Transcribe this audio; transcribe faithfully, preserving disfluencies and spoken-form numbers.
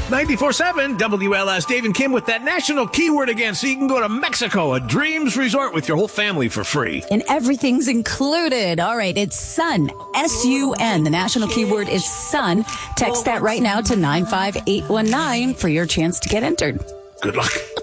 ninety-four seven W L S, Dave and Kim with that national keyword again, so you can go to Mexico, a dreams resort with your whole family for free. And everything's included. All right, it's sun, S U N. The national keyword is sun. Text that right now to nine five eight one nine for your chance to get entered. Good luck.